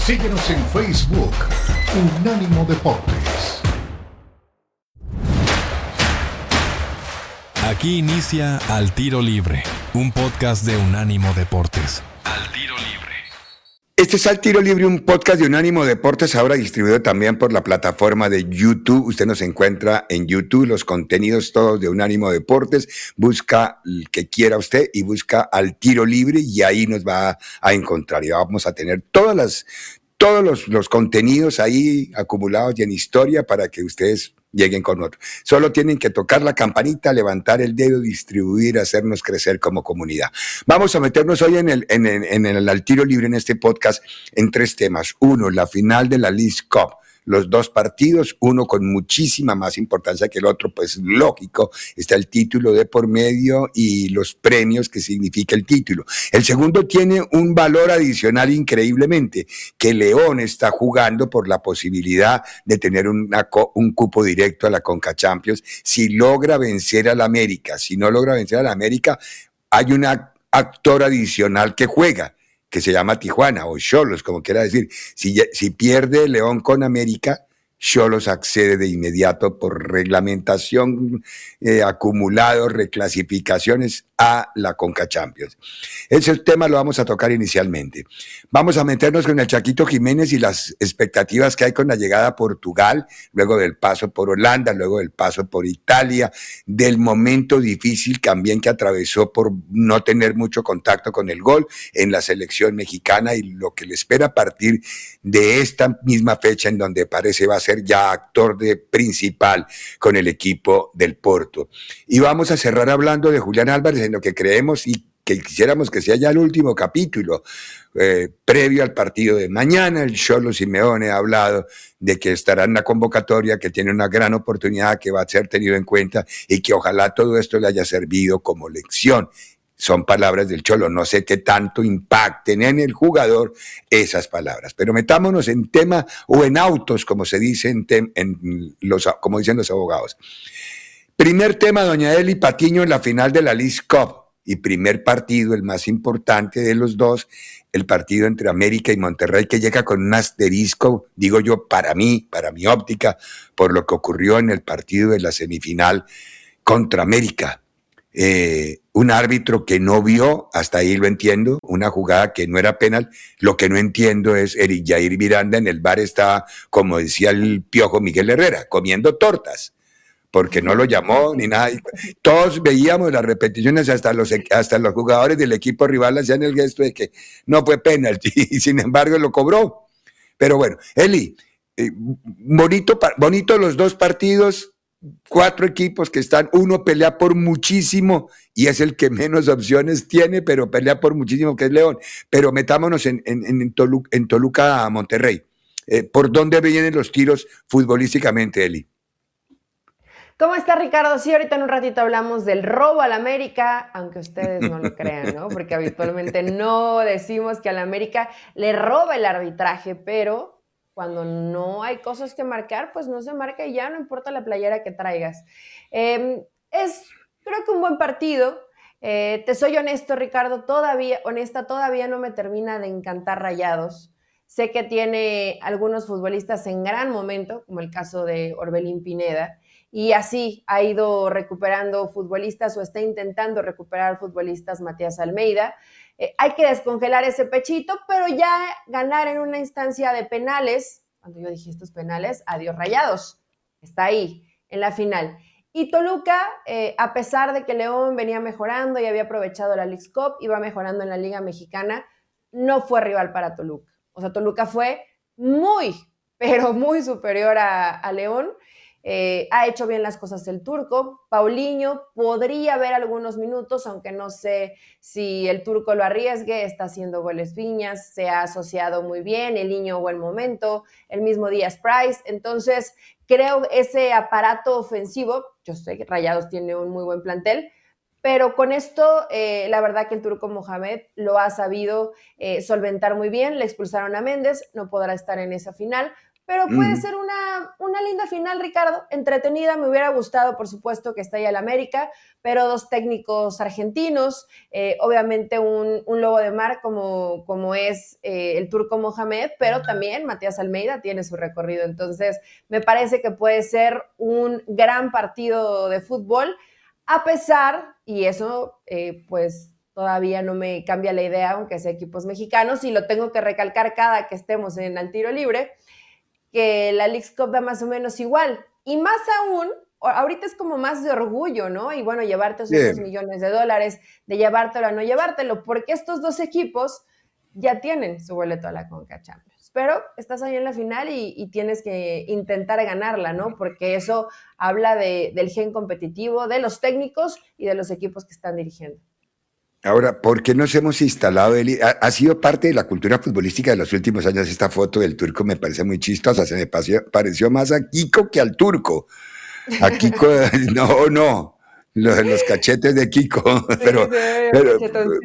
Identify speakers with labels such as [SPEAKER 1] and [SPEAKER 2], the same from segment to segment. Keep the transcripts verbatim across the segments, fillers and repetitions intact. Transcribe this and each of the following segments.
[SPEAKER 1] Síguenos en Facebook, Unánimo Deportes.
[SPEAKER 2] Aquí inicia Al Tiro Libre, un podcast de Unánimo Deportes. Al Tiro Libre.
[SPEAKER 3] Este es Al Tiro Libre, un podcast de Unánimo Deportes, ahora distribuido también por la plataforma de YouTube. Usted nos encuentra en YouTube, los contenidos todos de Unánimo Deportes. Busca el que quiera usted y busca Al Tiro Libre y ahí nos va a encontrar. Y vamos a tener todas las, todos los, los contenidos ahí acumulados y en historia para que ustedes lleguen con otro. Solo tienen que tocar la campanita, levantar el dedo, distribuir, hacernos crecer como comunidad. Vamos a meternos hoy en el, en el, en el Al Tiro Libre, en este podcast, en tres temas. Uno, la final de la Leagues Cup. Los dos partidos, uno con muchísima más importancia que el otro, pues lógico, está el título de por medio y los premios que significa el título. El segundo tiene un valor adicional increíblemente, que León está jugando por la posibilidad de tener una, un cupo directo a la Conca Champions si logra vencer al América. Si no logra vencer al América, hay un actor adicional que juega, que se llama Tijuana o Xolos, como quiera decir. Si, si pierde León con América, Xolos accede de inmediato por reglamentación, eh, acumulados, reclasificaciones a la Conca Champions. Ese tema lo vamos a tocar inicialmente. Vamos a meternos con el Chaquito Jiménez y las expectativas que hay con la llegada a Portugal, luego del paso por Holanda, luego del paso por Italia, del momento difícil también que atravesó por no tener mucho contacto con el gol en la selección mexicana y lo que le espera a partir de esta misma fecha en donde parece va a ser ya actor de principal con el equipo del Porto. Y vamos a cerrar hablando de Julián Álvarez en lo que creemos y que quisiéramos que sea ya el último capítulo, eh, previo al partido de mañana. El Cholo Simeone ha hablado de que estará en la convocatoria, que tiene una gran oportunidad, que va a ser tenido en cuenta y que ojalá todo esto le haya servido como lección. Son palabras del Cholo, no sé qué tanto impacten en el jugador esas palabras, pero metámonos en tema o en autos, como se dice en, tem, en los, como dicen los abogados. Primer tema, doña Eli Patiño en la final de la Leagues Cup y primer partido, el más importante de los dos, el partido entre América y Monterrey, que llega con un asterisco, digo yo, para mí, para mi óptica, por lo que ocurrió en el partido de la semifinal contra América. Eh, un árbitro que no vio, hasta ahí lo entiendo, una jugada que no era penal. Lo que no entiendo es Eric Jair Miranda en el bar estaba, como decía el Piojo Miguel Herrera, comiendo tortas, porque no lo llamó ni nada. Todos veíamos las repeticiones, hasta los, hasta los jugadores del equipo rival hacían el gesto de que no fue penalti y sin embargo lo cobró. Pero bueno, Eli, eh, bonito, bonito los dos partidos. Cuatro equipos que están, uno pelea por muchísimo y es el que menos opciones tiene, pero pelea por muchísimo, que es León. Pero metámonos en, en, en, Toluca, en Toluca a Monterrey. Eh, ¿Por dónde vienen los tiros futbolísticamente, Eli?
[SPEAKER 4] ¿Cómo está, Ricardo? Sí, ahorita en un ratito hablamos del robo al América, aunque ustedes no lo crean, ¿no? Porque habitualmente no decimos que al América le roba el arbitraje, pero cuando no hay cosas que marcar, pues no se marca y ya no importa la playera que traigas. Eh, es, creo que un buen partido. Eh, te soy honesto, Ricardo, todavía, honesta, todavía no me termina de encantar Rayados. Sé que tiene algunos futbolistas en gran momento, como el caso de Orbelín Pineda, y así ha ido recuperando futbolistas o está intentando recuperar futbolistas Matías Almeida. Eh, hay que descongelar ese pechito, pero ya ganar en una instancia de penales, cuando yo dije estos penales, adiós Rayados, está ahí, en la final. Y Toluca, eh, a pesar de que León venía mejorando y había aprovechado la Leagues Cup, iba mejorando en la Liga Mexicana, no fue rival para Toluca. O sea, Toluca fue muy, pero muy superior a, a León. Eh, ha hecho bien las cosas el turco. Paulinho podría ver algunos minutos, aunque no sé si el turco lo arriesgue. Está haciendo goles Viñas, se ha asociado muy bien, el niño buen momento, el mismo Díaz Price. Entonces, creo ese aparato ofensivo, yo sé que Rayados tiene un muy buen plantel, pero con esto, eh, la verdad que el turco Mohamed lo ha sabido eh, solventar muy bien. Le expulsaron a Méndez, no podrá estar en esa final, pero puede uh-huh. ser una, una linda final, Ricardo, entretenida. Me hubiera gustado, por supuesto, que esté ahí el América, pero dos técnicos argentinos, eh, obviamente un, un lobo de mar como, como es eh, el turco Mohamed, pero también Matías Almeida tiene su recorrido. Entonces, me parece que puede ser un gran partido de fútbol, a pesar, y eso, eh, pues, todavía no me cambia la idea, aunque sea equipos mexicanos, y lo tengo que recalcar cada que estemos en el tiro libre, que la Leagues Cup da más o menos igual. Y más aún, ahorita es como más de orgullo, ¿no? Y bueno, llevarte esos dos millones de dólares, de llevártelo a no llevártelo, porque estos dos equipos ya tienen su boleto a la Conca Champions. Pero estás ahí en la final y, y tienes que intentar ganarla, ¿no? Porque eso habla de, del gen competitivo, de los técnicos y de los equipos que están dirigiendo.
[SPEAKER 3] Ahora, ¿por qué nos hemos instalado? El, ha, ha sido parte de la cultura futbolística de los últimos años. Esta foto del turco me parece muy chistosa. Se me pareció, pareció más a Kiko que al turco. A Kiko, no, no. Los, los cachetes de Kiko. Pero, sí, pero,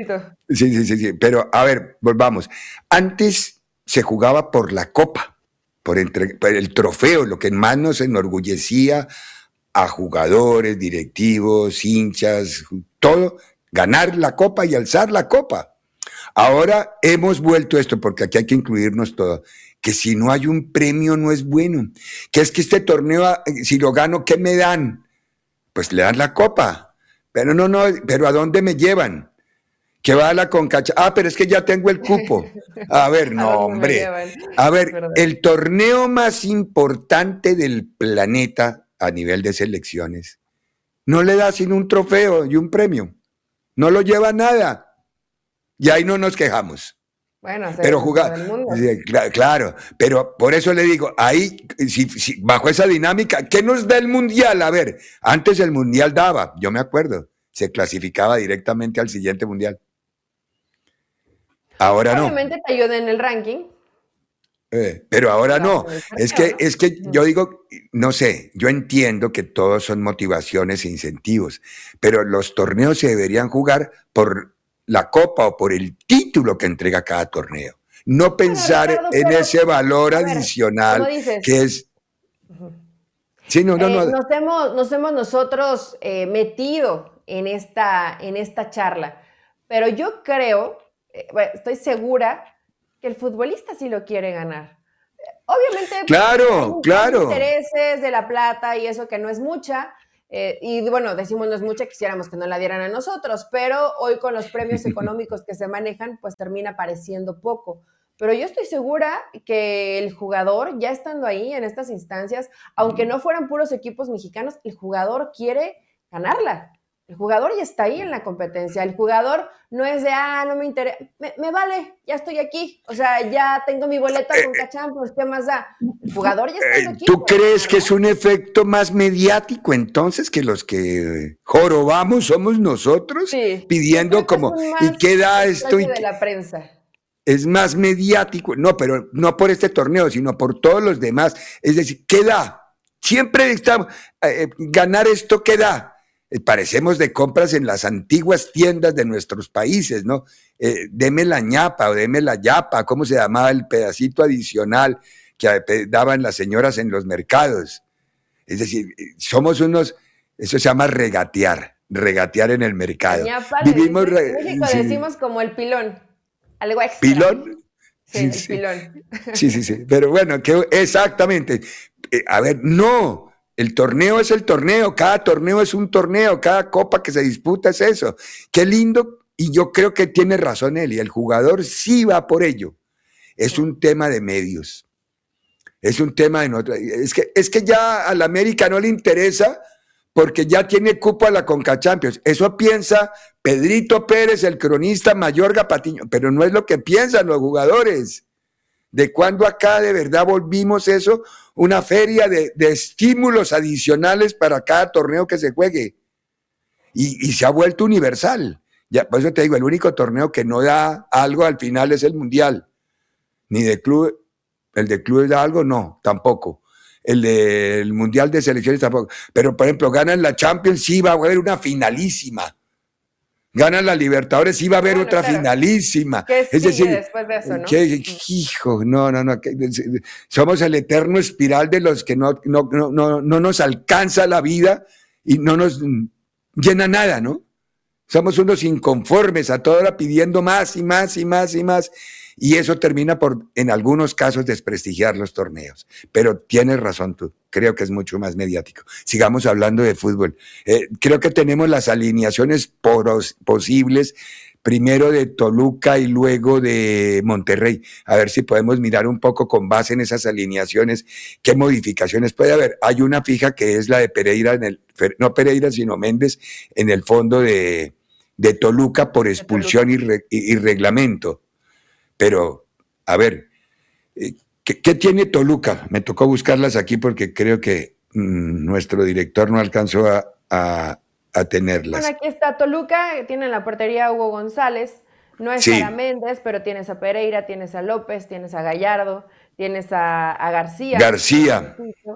[SPEAKER 3] sí, sí, sí, sí. Pero, a ver, volvamos. Antes se jugaba por la copa, por, entre, por el trofeo, lo que más nos enorgullecía a jugadores, directivos, hinchas, todo. Ganar la copa y alzar la copa. Ahora hemos vuelto esto, porque aquí hay que incluirnos todo, que si no hay un premio no es bueno, que es que este torneo, si lo gano, ¿qué me dan? Pues le dan la copa, pero no, no, pero ¿a dónde me llevan? Que va a la Concacha, ah, pero es que ya tengo el cupo. A ver, no, hombre, a ver, el torneo más importante del planeta a nivel de selecciones, no le da sino un trofeo y un premio. No lo lleva nada. Y ahí no nos quejamos.
[SPEAKER 4] Bueno,
[SPEAKER 3] pero jugar, claro, pero por eso le digo, ahí, si, si, bajo esa dinámica, ¿qué nos da el Mundial? A ver, antes el Mundial daba, yo me acuerdo, se clasificaba directamente al siguiente Mundial. Ahora no.
[SPEAKER 4] Obviamente te ayuda en el ranking.
[SPEAKER 3] Eh, pero ahora no, es que, es que yo digo, no sé, yo entiendo que todos son motivaciones e incentivos, pero los torneos se deberían jugar por la copa o por el título que entrega cada torneo, no pensar bueno, Ricardo, en pero, ese valor ver, adicional que es...
[SPEAKER 4] Uh-huh.
[SPEAKER 3] Sí, no, no,
[SPEAKER 4] eh,
[SPEAKER 3] no.
[SPEAKER 4] Nos, hemos, nos hemos nosotros eh, metido en esta, en esta charla, pero yo creo, eh, bueno, estoy segura que el futbolista sí lo quiere ganar. Obviamente,
[SPEAKER 3] claro,
[SPEAKER 4] hay
[SPEAKER 3] claro.
[SPEAKER 4] intereses de la plata y eso que no es mucha, eh, y bueno, decimos no es mucha, quisiéramos que no la dieran a nosotros, pero hoy con los premios económicos que se manejan, pues termina pareciendo poco. Pero yo estoy segura que el jugador, ya estando ahí en estas instancias, aunque no fueran puros equipos mexicanos, el jugador quiere ganarla. El jugador ya está ahí en la competencia. El jugador no es de, ah, no me interesa, me, me vale, ya estoy aquí. O sea, ya tengo mi boleto con Cachampions, ¿qué más da? El jugador ya está aquí.
[SPEAKER 3] ¿Tú crees que es un efecto más mediático entonces que los que jorobamos somos nosotros? Sí, pidiendo como, ¿y qué da esto? Y
[SPEAKER 4] de la prensa.
[SPEAKER 3] Es más mediático, no, pero no por este torneo, sino por todos los demás. Es decir, ¿qué da? Siempre estamos, eh, ganar esto, ¿qué da? Parecemos de compras en las antiguas tiendas de nuestros países, ¿no? Eh, deme la ñapa o deme la yapa, ¿cómo se llamaba el pedacito adicional que daban las señoras en los mercados? Es decir, somos unos, eso se llama regatear, regatear en el mercado.
[SPEAKER 4] La ñapa, Vivimos, en México sí. Decimos como el pilón, algo extra.
[SPEAKER 3] ¿Pilón?
[SPEAKER 4] Sí, sí, el sí. pilón.
[SPEAKER 3] Sí, sí, sí, pero bueno, que, exactamente. Eh, a ver, no. El torneo es el torneo, cada torneo es un torneo, cada copa que se disputa es eso. Qué lindo, y yo creo que tiene razón él, y el jugador sí va por ello. Es un tema de medios, es un tema de nosotros. Es que, es que ya al América no le interesa porque ya tiene cupo a la Conca Champions. Eso piensa Pedrito Pérez, el cronista Mayorga Patiño, pero no es lo que piensan los jugadores. ¿De cuándo acá de verdad volvimos eso? Una feria de, de estímulos adicionales para cada torneo que se juegue. Y, y se ha vuelto universal. Ya, por eso te digo, el único torneo que no da algo al final es el Mundial. Ni de club, el de clubes da algo, no, tampoco. El del Mundial de Selecciones tampoco. Pero, por ejemplo, ganan la Champions, sí va a haber una finalísima. ganan la Libertadores y va a haber
[SPEAKER 4] Bueno,
[SPEAKER 3] otra
[SPEAKER 4] claro.
[SPEAKER 3] finalísima.
[SPEAKER 4] ¿Qué
[SPEAKER 3] Es
[SPEAKER 4] sigue
[SPEAKER 3] decir,
[SPEAKER 4] después de eso, no?
[SPEAKER 3] que, hijo, no, no, no, que, somos el eterno espiral de los que no, no, no, no, no nos alcanza la vida y no nos llena nada, ¿no? Somos unos inconformes, a toda hora pidiendo más y más y más y más, y eso termina por, en algunos casos, desprestigiar los torneos. Pero tienes razón tú, creo que es mucho más mediático. Sigamos hablando de fútbol. Eh, creo que tenemos las alineaciones poros, posibles, primero de Toluca y luego de Monterrey. A ver si podemos mirar un poco con base en esas alineaciones, qué modificaciones puede haber. Hay una fija que es la de Pereira, en el, no Pereira, sino Méndez, en el fondo de, de Toluca por expulsión y, re, y, y reglamento. Pero, a ver, ¿qué, ¿qué tiene Toluca? Me tocó buscarlas aquí porque creo que mmm, nuestro director no alcanzó a, a, a tenerlas.
[SPEAKER 4] Bueno, aquí está Toluca, tiene en la portería a Hugo González, no es
[SPEAKER 3] sí.
[SPEAKER 4] para Méndez, pero tienes a Pereira, tienes a López, tienes a Gallardo, tienes a, a García.
[SPEAKER 3] García.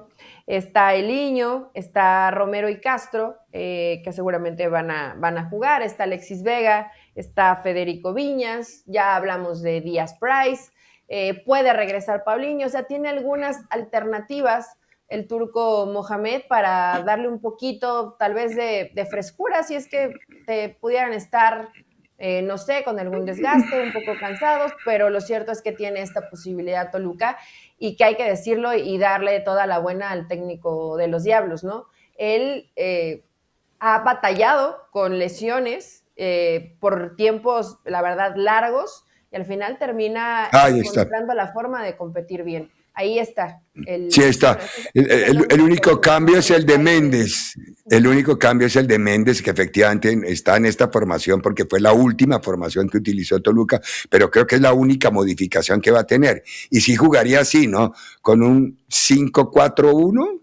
[SPEAKER 4] Está Eliño, está Romero y Castro, eh, que seguramente van a, van a jugar, está Alexis Vega, está Federico Viñas, ya hablamos de Díaz Price, eh, puede regresar Paulinho, o sea, tiene algunas alternativas el turco Mohamed para darle un poquito tal vez de, de frescura, si es que te pudieran estar, eh, no sé, con algún desgaste, un poco cansados, pero lo cierto es que tiene esta posibilidad Toluca y que hay que decirlo y darle toda la buena al técnico de los Diablos, ¿no? Él eh, ha batallado con lesiones eh, por tiempos, la verdad, largos, y al final termina
[SPEAKER 3] Ahí
[SPEAKER 4] encontrando
[SPEAKER 3] está.
[SPEAKER 4] la forma de competir bien. Ahí está. El,
[SPEAKER 3] sí está. El, el, el único cambio es el de Méndez. El único cambio es el de Méndez, que efectivamente está en esta formación porque fue la última formación que utilizó Toluca, pero creo que es la única modificación que va a tener. Y sí jugaría así, ¿no? Con un cinco cuatro uno.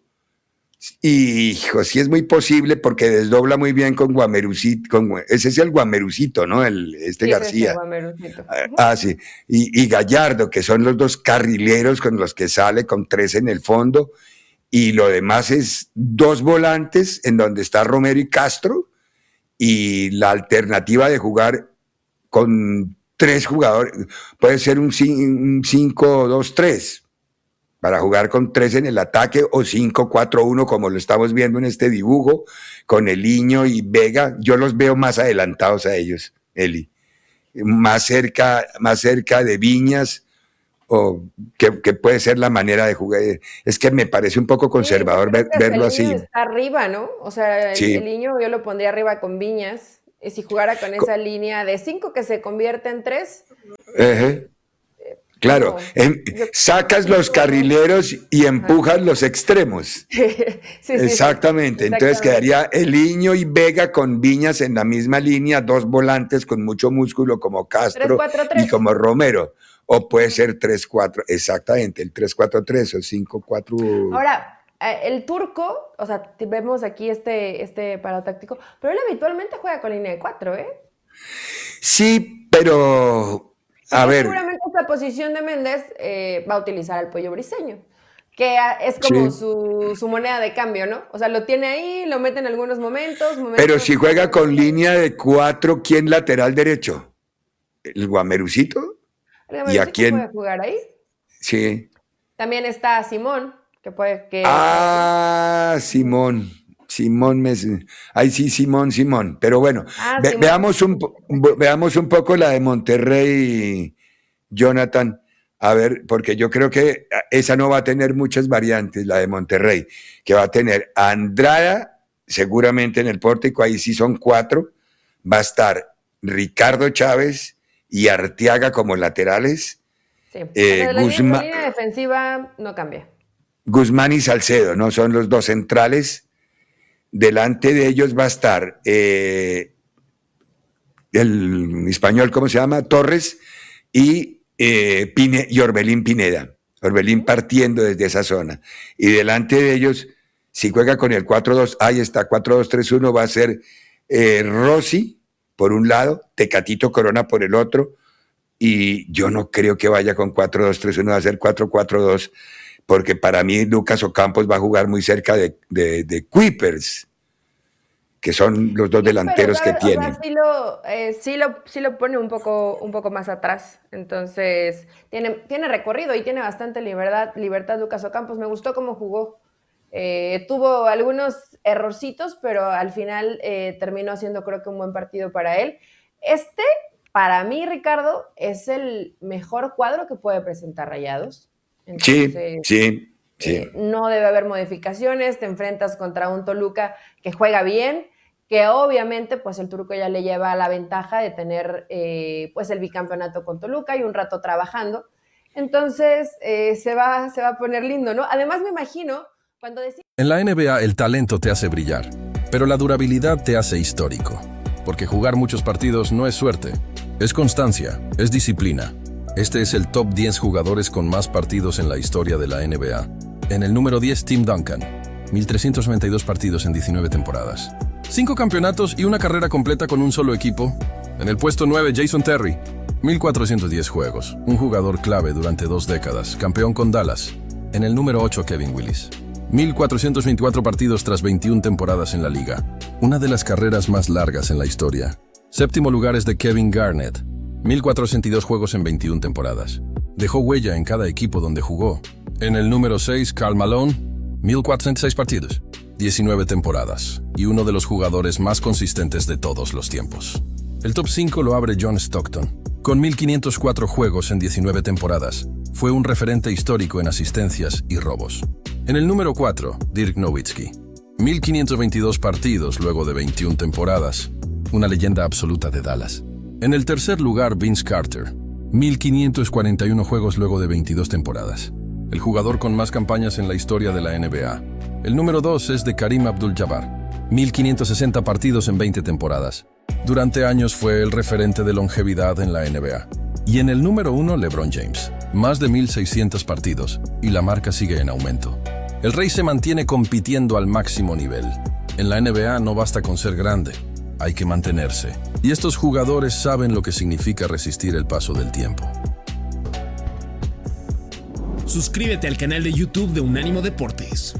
[SPEAKER 3] Y, hijo, sí es muy posible porque desdobla muy bien con Guamerucito, con, ese es el Guamerucito, ¿no? El, este sí, García.
[SPEAKER 4] Es el
[SPEAKER 3] ah, sí. Y, y Gallardo, que son los dos carrileros con los que sale, con tres en el fondo, y lo demás es dos volantes en donde está Romero y Castro, y la alternativa de jugar con tres jugadores, puede ser un cinco dos tres. Para jugar con tres en el ataque o cinco cuatro uno como lo estamos viendo en este dibujo, con Eliño y Vega. Yo los veo más adelantados a ellos, Eli. Más cerca, más cerca de Viñas, o que, que puede ser la manera de jugar. Es que me parece un poco conservador
[SPEAKER 4] sí,
[SPEAKER 3] ver, verlo así.
[SPEAKER 4] Está arriba, ¿no? O sea, el,
[SPEAKER 3] sí.
[SPEAKER 4] Eliño yo lo pondría arriba con Viñas. Si jugara con esa con... línea de cinco que se convierte en tres.
[SPEAKER 3] Uh-huh. Claro, en, sacas los carrileros y empujas los extremos. sí, sí, Exactamente. Sí, entonces quedaría Eliño y Vega con Viñas en la misma línea, dos volantes con mucho músculo como Castro tres, cuatro, tres. Y como Romero. O puede ser tres cuatro, exactamente, el tres cuatro tres o cinco cuatro.
[SPEAKER 4] Ahora, el turco, o sea, vemos aquí este, este parado táctico, pero él habitualmente juega con línea de cuatro, ¿eh?
[SPEAKER 3] Sí, pero... A ver.
[SPEAKER 4] Seguramente esta posición de Méndez eh, va a utilizar al Pollo Briseño, que es como sí. su, su moneda de cambio, ¿no? O sea, lo tiene ahí, lo mete en algunos momentos. momentos
[SPEAKER 3] Pero si juega con línea de cuatro, ¿quién lateral derecho? ¿El Guamerucito?
[SPEAKER 4] ¿El Guamerucito ¿Y a quién puede jugar ahí?
[SPEAKER 3] Sí.
[SPEAKER 4] También está Simón, que puede... Que,
[SPEAKER 3] ah, que... Simón. Simón, me... ay sí, Simón, Simón, pero bueno, ah, ve, Simón. Veamos, un, veamos un poco la de Monterrey, Jonathan, a ver, porque yo creo que esa no va a tener muchas variantes, la de Monterrey, que va a tener a Andrada, seguramente en el pórtico, ahí sí son cuatro, va a estar Ricardo Chávez y Arteaga como laterales.
[SPEAKER 4] Sí, eh, la, Guzmán, la línea defensiva no cambia.
[SPEAKER 3] Guzmán y Salcedo, ¿no? Son los dos centrales. Delante de ellos va a estar eh, el español, ¿cómo se llama? Torres y, eh, Pine, y Orbelín Pineda. Orbelín partiendo desde esa zona. Y delante de ellos, si juega con el cuatro dos, ahí está, cuatro dos tres uno, va a ser eh, Rossi por un lado, Tecatito Corona por el otro, y yo no creo que vaya con cuatro dos tres uno, va a ser cuatro cuatro dos, porque para mí Lucas Ocampos va a jugar muy cerca de, de, de Kuipers. que son los dos
[SPEAKER 4] Sí,
[SPEAKER 3] delanteros
[SPEAKER 4] pero,
[SPEAKER 3] que
[SPEAKER 4] ¿sabes? O
[SPEAKER 3] tienen.
[SPEAKER 4] sea, sí lo, eh, sí lo, sí lo pone un poco, un poco más atrás. Entonces, tiene, tiene recorrido y tiene bastante libertad, libertad Lucas Ocampos. Me gustó cómo jugó. Eh, tuvo algunos errorcitos, pero al final eh, terminó haciendo, creo que, un buen partido para él. Este, para mí, Ricardo, es el mejor cuadro que puede presentar Rayados.
[SPEAKER 3] Sí,
[SPEAKER 4] Entonces,
[SPEAKER 3] sí, sí.
[SPEAKER 4] Eh, no debe haber modificaciones, te enfrentas contra un Toluca que juega bien, que obviamente pues el Turco ya le lleva la ventaja de tener eh, pues el bicampeonato con Toluca y un rato trabajando, entonces eh, se, va, se va a poner lindo, ¿no? Además me imagino cuando decimos...
[SPEAKER 2] En la N B A el talento te hace brillar, pero la durabilidad te hace histórico, porque jugar muchos partidos no es suerte, es constancia, es disciplina. Este es el top diez jugadores con más partidos en la historia de la N B A. En el número diez, Tim Duncan, mil trescientos noventa y dos partidos en diecinueve temporadas. Cinco campeonatos y una carrera completa con un solo equipo. En el puesto nueve, Jason Terry, mil cuatrocientos diez juegos, un jugador clave durante dos décadas, campeón con Dallas. En el número ocho, Kevin Willis, mil cuatrocientos veinticuatro partidos tras veintiuna temporadas en la liga, una de las carreras más largas en la historia. Séptimo lugar es de Kevin Garnett, mil cuatrocientos dos juegos en veintiuna temporadas. Dejó huella en cada equipo donde jugó. En el número seis, Karl Malone, mil cuatrocientos seis partidos, diecinueve temporadas, y uno de los jugadores más consistentes de todos los tiempos. El top cinco lo abre John Stockton, con mil quinientos cuatro juegos en diecinueve temporadas. Fue un referente histórico en asistencias y robos. En el número cuatro, Dirk Nowitzki, mil quinientos veintidós partidos luego de veintiuna temporadas, una leyenda absoluta de Dallas. En el tercer lugar, Vince Carter, mil quinientos cuarenta y uno juegos luego de veintidós temporadas. El jugador con más campañas en la historia de la N B A. El número dos es de Kareem Abdul-Jabbar, mil quinientos sesenta partidos en veinte temporadas. Durante años fue el referente de longevidad en la N B A. Y en el número uno, LeBron James, más de mil seiscientos partidos, y la marca sigue en aumento. El Rey se mantiene compitiendo al máximo nivel. En la N B A no basta con ser grande, hay que mantenerse. Y estos jugadores saben lo que significa resistir el paso del tiempo.
[SPEAKER 5] Suscríbete al canal de YouTube de Unánimo Deportes.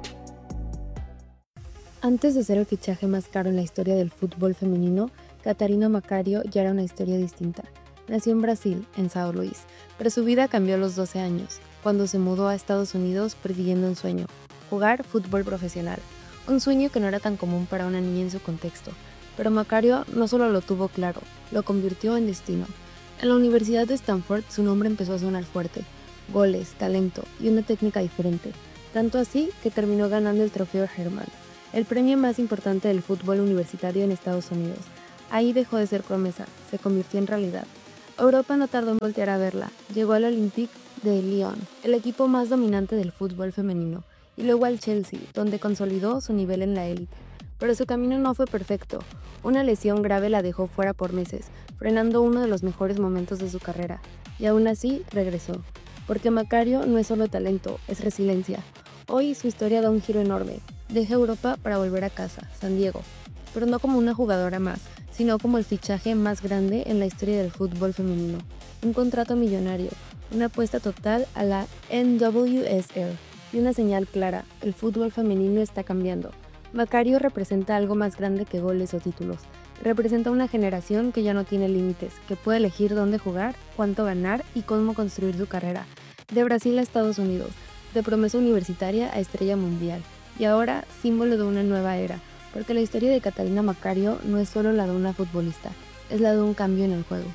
[SPEAKER 6] Antes de ser el fichaje más caro en la historia del fútbol femenino, Catarina Macario ya era una historia distinta. Nació en Brasil, en São Luís, pero su vida cambió a los doce años, cuando se mudó a Estados Unidos persiguiendo un sueño: jugar fútbol profesional. Un sueño que no era tan común para una niña en su contexto. Pero Macario no solo lo tuvo claro, lo convirtió en destino. En la Universidad de Stanford su nombre empezó a sonar fuerte. Goles, talento y una técnica diferente. Tanto así que terminó ganando el trofeo Hermann, el premio más importante del fútbol universitario en Estados Unidos. Ahí dejó de ser promesa, se convirtió en realidad. Europa no tardó en voltear a verla. Llegó al Olympique de Lyon, el equipo más dominante del fútbol femenino, y luego al Chelsea, donde consolidó su nivel en la élite. Pero su camino no fue perfecto. Una lesión grave la dejó fuera por meses, frenando uno de los mejores momentos de su carrera. Y aún así, regresó. Porque Macario no es solo talento, es resiliencia. Hoy su historia da un giro enorme. Deja Europa para volver a casa, San Diego. Pero no como una jugadora más, sino como el fichaje más grande en la historia del fútbol femenino. Un contrato millonario, una apuesta total a la N W S L y una señal clara: el fútbol femenino está cambiando. Macario representa algo más grande que goles o títulos. Representa una generación que ya no tiene límites, que puede elegir dónde jugar, cuánto ganar y cómo construir su carrera. De Brasil a Estados Unidos, de promesa universitaria a estrella mundial. Y ahora, símbolo de una nueva era, porque la historia de Catalina Macario no es solo la de una futbolista, es la de un cambio en el juego.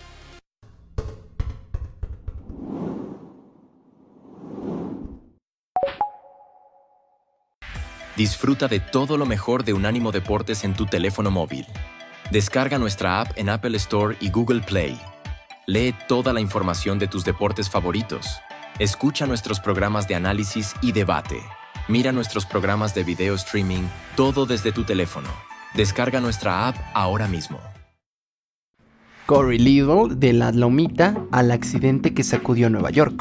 [SPEAKER 7] Disfruta de todo lo mejor de Unánimo Deportes en tu teléfono móvil. Descarga nuestra app en Apple Store y Google Play. Lee toda la información de tus deportes favoritos. Escucha nuestros programas de análisis y debate. Mira nuestros programas de video streaming, todo desde tu teléfono. Descarga nuestra app ahora mismo.
[SPEAKER 8] Corey Little de la Lomita al accidente que sacudió Nueva York.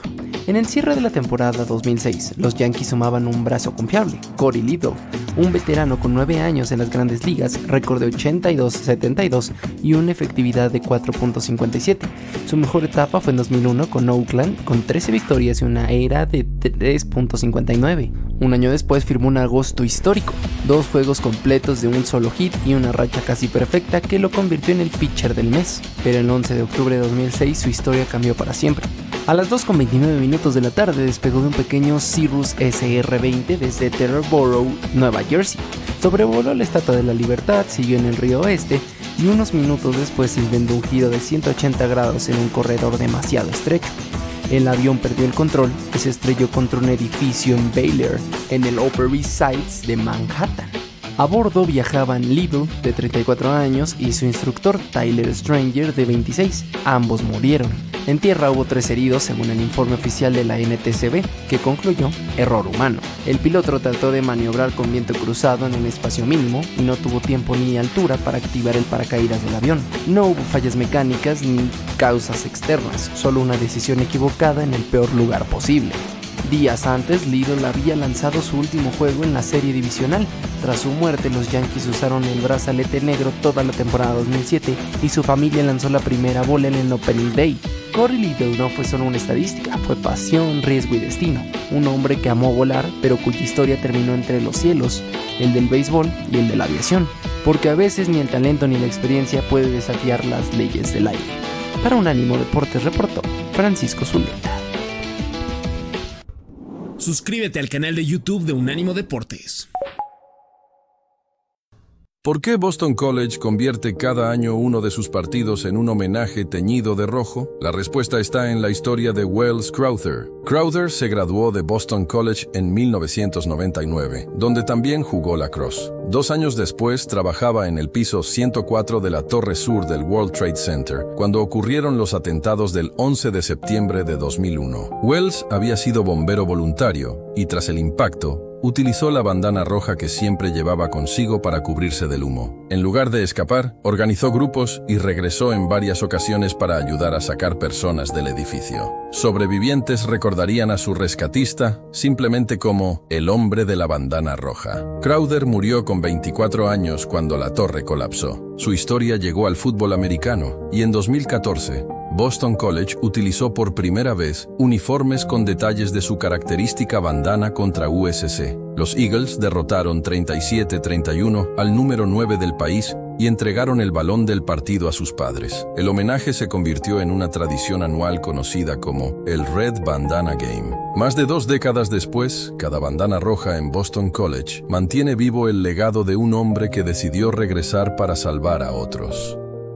[SPEAKER 8] En el cierre de la temporada dos mil seis, los Yankees sumaban un brazo confiable, Corey Little, un veterano con nueve años en las grandes ligas, récord de ochenta y dos setenta y dos y una efectividad de cuatro punto cincuenta y siete. Su mejor etapa fue en dos mil uno con Oakland, con trece victorias y una era de tres punto cincuenta y nueve. Un año después firmó un agosto histórico, dos juegos completos de un solo hit y una racha casi perfecta que lo convirtió en el pitcher del mes. Pero el once de octubre de dos mil seis su historia cambió para siempre. A las dos con veintinueve minutos de la tarde despegó de un pequeño Cirrus S R veinte desde Teterboro, Nueva Jersey. Sobrevoló la Estatua de la Libertad, siguió en el río Oeste y unos minutos después inventó un giro de ciento ochenta grados en un corredor demasiado estrecho. El avión perdió el control y se estrelló contra un edificio en Baylor, en el Upper East Side de Manhattan. A bordo viajaban Little, de treinta y cuatro años, y su instructor Tyler Stranger, de veintiséis. Ambos murieron. En tierra hubo tres heridos, según el informe oficial de la N T S B, que concluyó error humano. El piloto trató de maniobrar con viento cruzado en un espacio mínimo y no tuvo tiempo ni altura para activar el paracaídas del avión. No hubo fallas mecánicas ni causas externas, solo una decisión equivocada en el peor lugar posible. Días antes, Little había lanzado su último juego en la serie divisional. Tras su muerte, los Yankees usaron el brazalete negro toda la temporada dos mil siete y su familia lanzó la primera bola en el Opening Day. Corey Little no fue solo una estadística, fue pasión, riesgo y destino. Un hombre que amó volar, pero cuya historia terminó entre los cielos, el del béisbol y el de la aviación. Porque a veces ni el talento ni la experiencia puede desafiar las leyes del aire. Para Unánimo Deportes reportó Francisco Zuleta.
[SPEAKER 5] Suscríbete al canal de YouTube de Unánimo Deportes.
[SPEAKER 2] ¿Por qué Boston College convierte cada año uno de sus partidos en un homenaje teñido de rojo? La respuesta está en la historia de Welles Crowther. Crowther se graduó de Boston College en mil novecientos noventa y nueve, donde también jugó lacrosse. Dos años después trabajaba en el piso ciento cuatro de la Torre Sur del World Trade Center, cuando ocurrieron los atentados del once de septiembre de dos mil uno. Welles había sido bombero voluntario y tras el impacto, utilizó la bandana roja que siempre llevaba consigo para cubrirse del humo. En lugar de escapar, organizó grupos y regresó en varias ocasiones para ayudar a sacar personas del edificio. Sobrevivientes recordarían a su rescatista simplemente como el hombre de la bandana roja. Crowther murió con veinticuatro años cuando la torre colapsó. Su historia llegó al fútbol americano y en dos mil catorce, Boston College utilizó por primera vez uniformes con detalles de su característica bandana contra U S C. Los Eagles derrotaron treinta y siete a treinta y uno al número nueve del país y entregaron el balón del partido a sus padres. El homenaje se convirtió en una tradición anual conocida como el Red Bandana Game. Más de dos décadas después, cada bandana roja en Boston College mantiene vivo el legado de un hombre que decidió regresar para salvar a otros.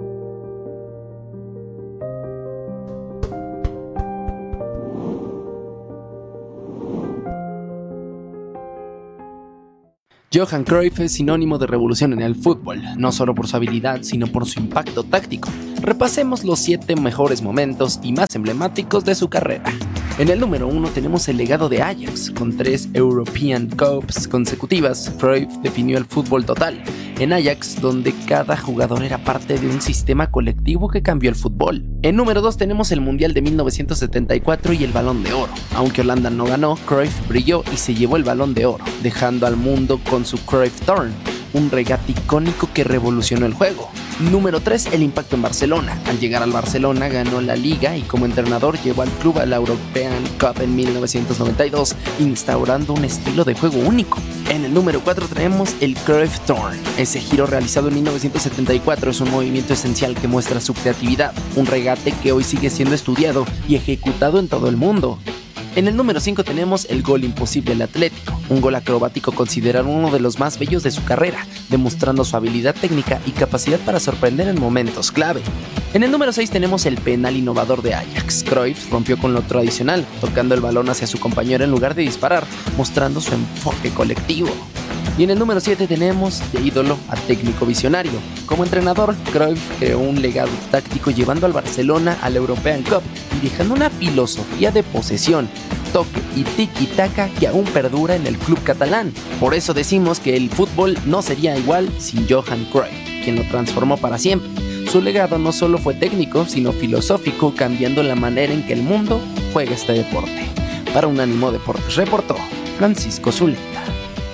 [SPEAKER 8] Johan Cruyff es sinónimo de revolución en el fútbol, no solo por su habilidad, sino por su impacto táctico. Repasemos los siete mejores momentos y más emblemáticos de su carrera. En el número uno tenemos el legado de Ajax. Con tres European Cups consecutivas, Cruyff definió el fútbol total. En Ajax, donde cada jugador era parte de un sistema colectivo que cambió el fútbol. En número dos tenemos el Mundial de mil novecientos setenta y cuatro y el Balón de Oro. Aunque Holanda no ganó, Cruyff brilló y se llevó el Balón de Oro, dejando al mundo con su Cruyff Turn, un regate icónico que revolucionó el juego. Número tres, el impacto en Barcelona. Al llegar al Barcelona ganó la Liga y como entrenador llevó al club a la European Cup en mil novecientos noventa y dos, instaurando un estilo de juego único. En el número cuatro traemos el Cruyff Turn. Ese giro realizado en mil novecientos setenta y cuatro es un movimiento esencial que muestra su creatividad, un regate que hoy sigue siendo estudiado y ejecutado en todo el mundo. En el número cinco tenemos el gol imposible del Atlético, un gol acrobático considerado uno de los más bellos de su carrera, demostrando su habilidad técnica y capacidad para sorprender en momentos clave. En el número seis tenemos el penal innovador de Ajax. Cruyff rompió con lo tradicional, tocando el balón hacia su compañero en lugar de disparar, mostrando su enfoque colectivo. Y en el número siete tenemos de ídolo a técnico visionario. Como entrenador, Cruyff creó un legado táctico llevando al Barcelona a la European Cup y dejando una filosofía de posesión, toque y tiki-taka que aún perdura en el club catalán. Por eso decimos que el fútbol no sería igual sin Johan Cruyff, quien lo transformó para siempre. Su legado no solo fue técnico, sino filosófico, cambiando la manera en que el mundo juega este deporte. Para Unánimo Deportes reportó Francisco Zuleta.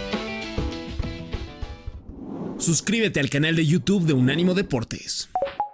[SPEAKER 5] Suscríbete al canal de YouTube de Unánimo Deportes.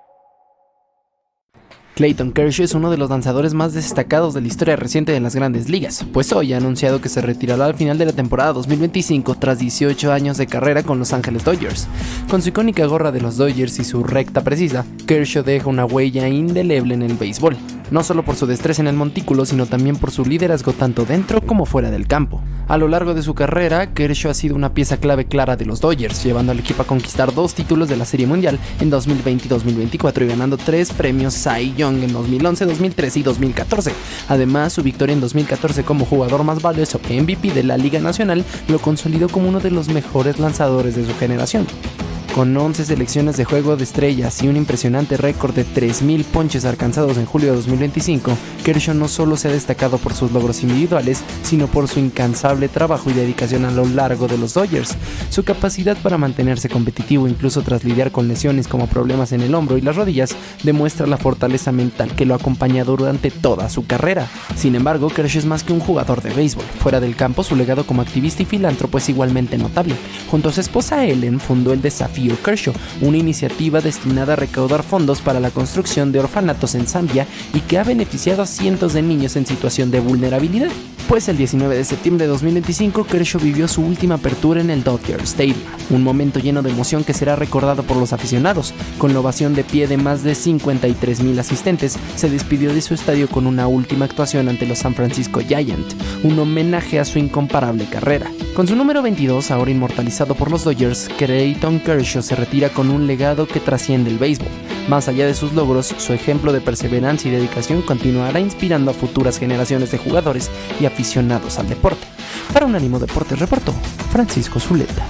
[SPEAKER 8] Clayton Kershaw es uno de los lanzadores más destacados de la historia reciente de las Grandes Ligas, pues hoy ha anunciado que se retirará al final de la temporada dos mil veinticinco tras dieciocho años de carrera con Los Ángeles Dodgers. Con su icónica gorra de los Dodgers y su recta precisa, Kershaw deja una huella indeleble en el béisbol, no solo por su destreza en el montículo, sino también por su liderazgo tanto dentro como fuera del campo. A lo largo de su carrera, Kershaw ha sido una pieza clave clara de los Dodgers, llevando al equipo a conquistar dos títulos de la Serie Mundial en dos mil veinte y dos mil veinticuatro y ganando tres premios Cy Young en dos mil once, dos mil trece y dos mil catorce. Además, su victoria en dos mil catorce como jugador más valioso M V P de la Liga Nacional lo consolidó como uno de los mejores lanzadores de su generación. Con once selecciones de juego de estrellas y un impresionante récord de tres mil ponches alcanzados en julio de dos mil veinticinco, Kershaw no solo se ha destacado por sus logros individuales, sino por su incansable trabajo y dedicación a lo largo de los Dodgers. Su capacidad para mantenerse competitivo incluso tras lidiar con lesiones como problemas en el hombro y las rodillas demuestra la fortaleza mental que lo ha acompañado durante toda su carrera. Sin embargo, Kershaw es más que un jugador de béisbol. Fuera del campo, su legado como activista y filántropo es igualmente notable. Junto a su esposa Ellen fundó el Desafío Kershaw, una iniciativa destinada a recaudar fondos para la construcción de orfanatos en Zambia y que ha beneficiado a cientos de niños en situación de vulnerabilidad. Pues el diecinueve de septiembre de dos mil veinticinco, Kershaw vivió su última apertura en el Dodger Stadium, un momento lleno de emoción que será recordado por los aficionados. Con la ovación de pie de más de cincuenta y tres mil asistentes, se despidió de su estadio con una última actuación ante los San Francisco Giants, un homenaje a su incomparable carrera. Con su número veintidós, ahora inmortalizado por los Dodgers, Clayton Kershaw se retira con un legado que trasciende el béisbol. Más allá de sus logros, su ejemplo de perseverancia y dedicación continuará inspirando a futuras generaciones de jugadores y aficionados al deporte. Para Unánimo Deportes reportó Francisco Zuleta.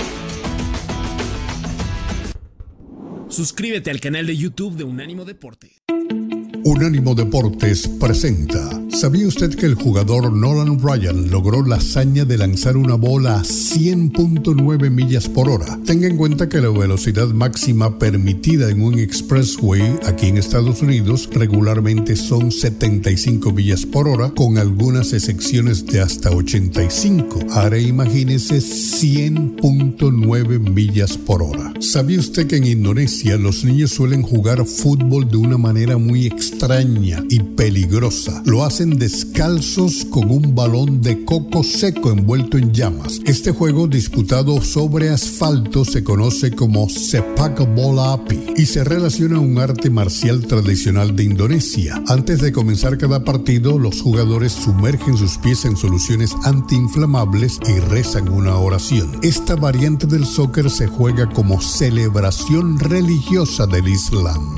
[SPEAKER 5] Suscríbete al canal de YouTube de Unánimo Deportes.
[SPEAKER 1] Unánimo Deportes presenta. ¿Sabía usted que el jugador Nolan Ryan logró la hazaña de lanzar una bola a cien punto nueve millas por hora? Tenga en cuenta que la velocidad máxima permitida en un expressway aquí en Estados Unidos regularmente son setenta y cinco millas por hora, con algunas excepciones de hasta ochenta y cinco. Ahora imagínese cien punto nueve millas por hora. ¿Sabía usted que en Indonesia los niños suelen jugar fútbol de una manera muy extraña y peligrosa? Lo hacen descalzos con un balón de coco seco envuelto en llamas. Este juego disputado sobre asfalto se conoce como Sepak Bola Api y se relaciona a un arte marcial tradicional de Indonesia. Antes de comenzar cada partido, los jugadores sumergen sus pies en soluciones antiinflamables y rezan una oración. Esta variante del soccer se juega como celebración religiosa del Islam.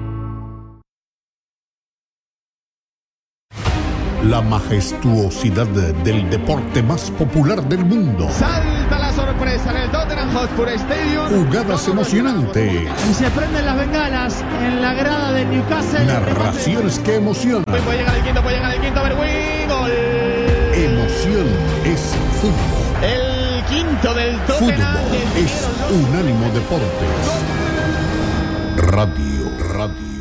[SPEAKER 1] La majestuosidad del deporte más popular del mundo.
[SPEAKER 9] Salta la sorpresa en el Tottenham Hotspur Stadium.
[SPEAKER 1] Jugadas emocionantes.
[SPEAKER 9] Y se prenden las bengalas en la grada del Newcastle.
[SPEAKER 1] Narraciones que emocionan.
[SPEAKER 9] Puede llegar el quinto, puede llegar el quinto, Berwin, gol.
[SPEAKER 1] Emoción es fútbol.
[SPEAKER 9] El quinto del Tottenham.
[SPEAKER 1] Fútbol es Unánimo Deportes. Radio, radio.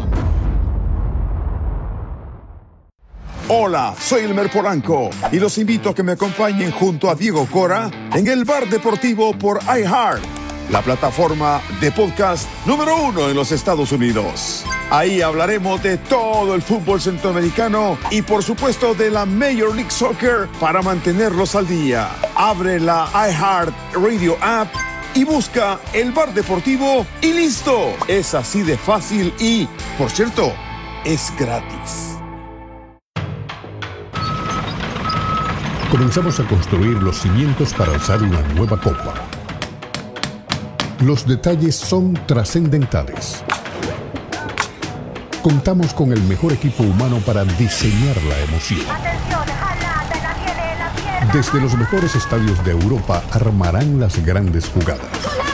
[SPEAKER 10] Hola, soy Elmer Polanco y los invito a que me acompañen junto a Diego Cora en el Bar Deportivo por iHeart, la plataforma de podcast número uno en los Estados Unidos. Ahí hablaremos de todo el fútbol centroamericano y por supuesto de la Major League Soccer para mantenerlos al día. Abre la iHeart Radio app y busca el Bar Deportivo y listo. Es así de fácil y, por cierto, es gratis.
[SPEAKER 1] Comenzamos a construir los cimientos para alzar una nueva copa. Los detalles son trascendentales. Contamos con el mejor equipo humano para diseñar la emoción. Desde los mejores estadios de Europa armarán las grandes jugadas.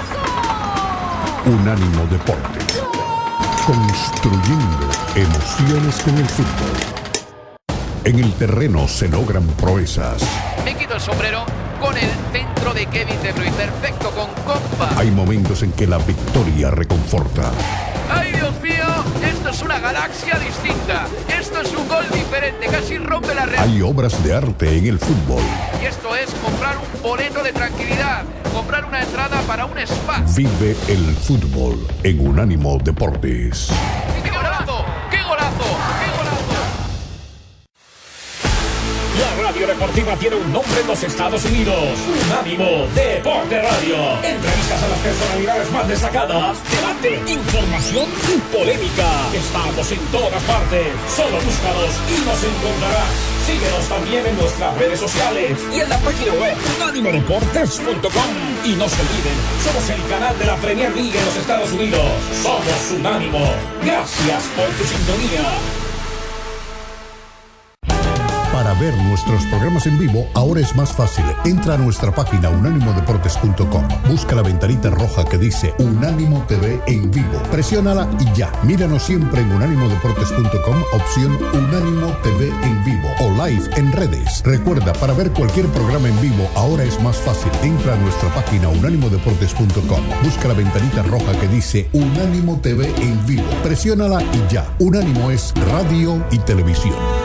[SPEAKER 1] Unánimo Deportes. Construyendo emociones con el fútbol. En el terreno se logran proezas.
[SPEAKER 11] Me quito el sombrero con el centro de Kevin De Bruyne. Perfecto, con compa.
[SPEAKER 1] Hay momentos en que la victoria reconforta.
[SPEAKER 11] ¡Ay, Dios mío! Esto es una galaxia distinta. Esto es un gol diferente, casi rompe la red.
[SPEAKER 1] Hay obras de arte en el fútbol.
[SPEAKER 11] Y esto es comprar un boleto de tranquilidad, comprar una entrada para un spa.
[SPEAKER 1] Vive el fútbol en Unánimo Deportes.
[SPEAKER 11] ¡Qué golazo! ¡Qué golazo! ¡Qué golazo!
[SPEAKER 12] La radio deportiva tiene un nombre en los Estados Unidos. Unánimo Deporte Radio. Entrevistas a las personalidades más destacadas, debate, información y polémica. Estamos en todas partes. Solo búscanos y nos encontrarás. Síguenos también en nuestras redes sociales y en la página web unánimo deportes punto com. Y no se olviden, somos el canal de la Premier League en los Estados Unidos. Somos Unánimo. Gracias por tu sintonía.
[SPEAKER 1] Para ver nuestros programas en vivo, ahora es más fácil. Entra a nuestra página unánimo deportes punto com. Busca la ventanita roja que dice Unánimo T V en vivo. Presiónala y ya. Míranos siempre en unánimo deportes punto com, opción Unánimo T V en vivo o live en redes. Recuerda, para ver cualquier programa en vivo, ahora es más fácil. Entra a nuestra página unánimo deportes punto com. Busca la ventanita roja que dice Unánimo T V en vivo. Presiónala y ya. Unánimo es radio y televisión.